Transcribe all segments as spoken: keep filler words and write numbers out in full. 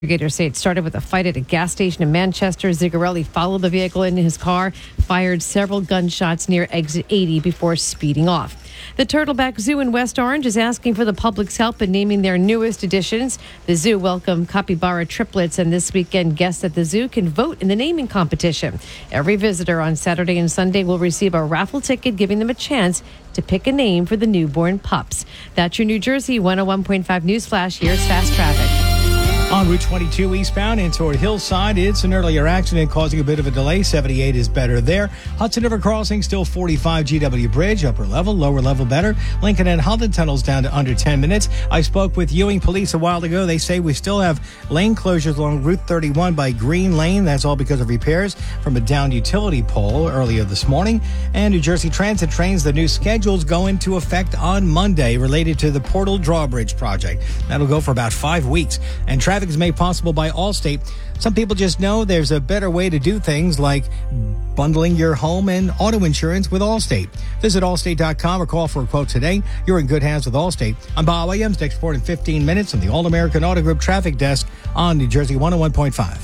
Investigators say it started with a fight at a gas station in Manchester. Zigarelli followed the vehicle in his car, fired several gunshots near exit eighty before speeding off. The Turtleback Zoo in West Orange is asking for the public's help in naming their newest additions. The zoo welcomed capybara triplets, and this weekend guests at the zoo can vote in the naming competition. Every visitor on Saturday and Sunday will receive a raffle ticket, giving them a chance to pick a name for the newborn pups. That's your New Jersey one oh one point five News Flash. Here's fast traffic. On Route twenty-two eastbound in toward Hillside, it's an earlier accident causing a bit of a delay. seventy-eight is better there. Hudson River Crossing, still forty-five G W Bridge, upper level, lower level better. Lincoln and Holden tunnels down to under ten minutes. I spoke with Ewing Police a while ago. They say we still have lane closures along Route thirty-one by Green Lane. That's all because of repairs from a downed utility pole earlier this morning. And New Jersey Transit trains, the new schedules go into effect on Monday related to the Portal Drawbridge project. That'll go for about five weeks. And traffic is made possible by Allstate. Some people just know there's a better way to do things, like bundling your home and auto insurance with Allstate. Visit allstate dot com or call for a quote today. You're in good hands with Allstate. I'm Bob Williams. Next report in fifteen minutes on the All-American Auto Group Traffic Desk on New Jersey one oh one point five.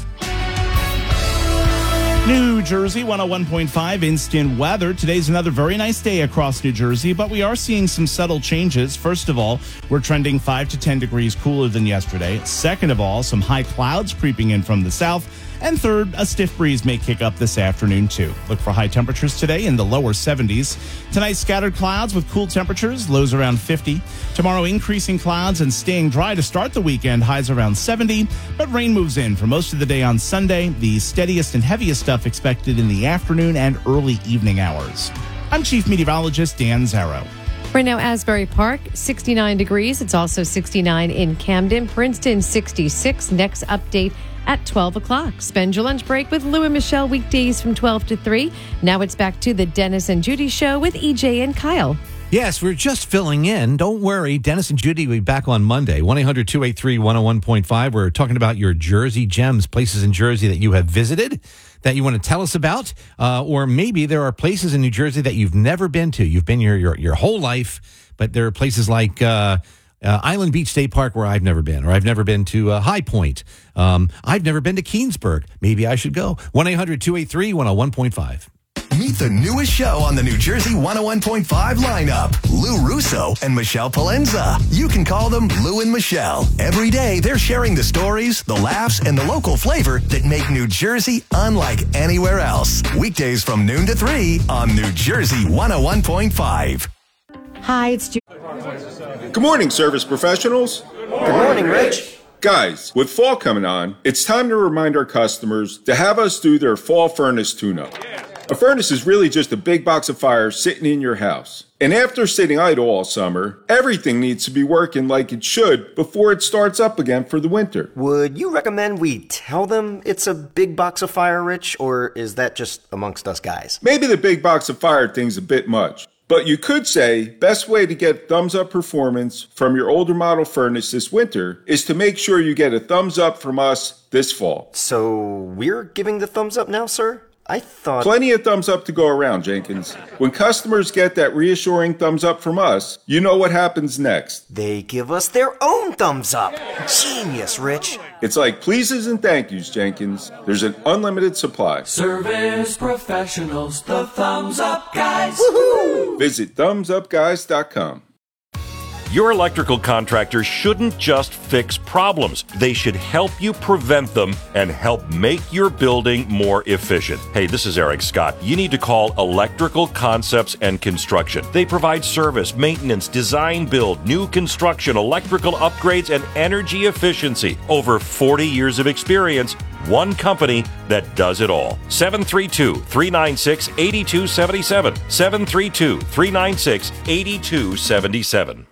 New Jersey one oh one point five instant weather. Today's another very nice day across New Jersey, but we are seeing some subtle changes. First of all, we're trending five to ten degrees cooler than yesterday. Second of all, some high clouds creeping in from the south. And third, a stiff breeze may kick up this afternoon, too. Look for high temperatures today in the lower seventies. Tonight, scattered clouds with cool temperatures, lows around fifty. Tomorrow, increasing clouds and staying dry to start the weekend, highs around seventy. But rain moves in for most of the day on Sunday. The steadiest and heaviest stuff expected in the afternoon and early evening hours. I'm Chief Meteorologist Dan Zarrow. Right now, Asbury Park, sixty-nine degrees. It's also sixty-nine in Camden. Princeton, sixty-six. Next update at twelve o'clock. Spend your lunch break with Lou and Michelle weekdays from twelve to three. Now it's back to the Dennis and Judy Show with E J and Kyle. Yes, we're just filling in. Don't worry. Dennis and Judy will be back on Monday. one eight hundred two eight three one oh one point five. We're talking about your Jersey gems, places in Jersey that you have visited, that you want to tell us about. Uh, or maybe there are places in New Jersey that you've never been to. You've been here your, your whole life, but there are places like uh, uh, Island Beach State Park where I've never been, or I've never been to uh, High Point. Um, I've never been to Keensburg. Maybe I should go. one eight hundred two eight three one oh one point five. Meet the newest show on the New Jersey one oh one point five lineup, Lou Russo and Michelle Palenza. You can call them Lou and Michelle. Every day, they're sharing the stories, the laughs, and the local flavor that make New Jersey unlike anywhere else. Weekdays from noon to three on New Jersey one oh one point five. Hi, it's Ju- Good morning, service professionals. Good morning, Rich. Guys, with fall coming on, it's time to remind our customers to have us do their fall furnace tune-up. A furnace is really just a big box of fire sitting in your house. And after sitting idle all summer, everything needs to be working like it should before it starts up again for the winter. Would you recommend we tell them it's a big box of fire, Rich, or is that just amongst us guys? Maybe the big box of fire thing's a bit much. But you could say, best way to get thumbs up performance from your older model furnace this winter is to make sure you get a thumbs up from us this fall. So we're giving the thumbs up now, sir? I thought... Plenty of thumbs up to go around, Jenkins. When customers get that reassuring thumbs up from us, you know what happens next. They give us their own thumbs up. Genius, Rich. It's like pleases and thank yous, Jenkins. There's an unlimited supply. Service professionals, the thumbs up guys. Woohoo! Visit thumbs up guys dot com. Your electrical contractor shouldn't just fix problems. They should help you prevent them and help make your building more efficient. Hey, this is Eric Scott. You need to call Electrical Concepts and Construction. They provide service, maintenance, design, build, new construction, electrical upgrades, and energy efficiency. Over forty years of experience. One company that does it all. seven three two, three nine six, eight two seven seven. seven three two, three nine six, eight two seven seven.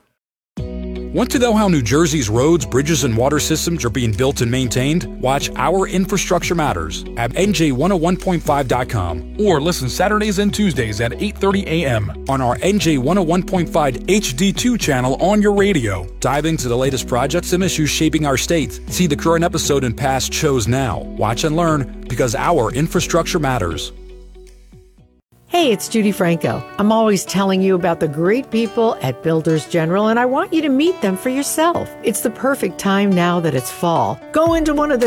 Want to know how New Jersey's roads, bridges, and water systems are being built and maintained? Watch Our Infrastructure Matters at N J one oh one point five dot com or listen Saturdays and Tuesdays at eight thirty a.m. on our N J one oh one point five H D two channel on your radio. Dive into the latest projects and issues shaping our state. See the current episode and past shows now. Watch and learn because our infrastructure matters. Hey, it's Judy Franco. I'm always telling you about the great people at Builders General, and I want you to meet them for yourself. It's the perfect time now that it's fall. Go into one of their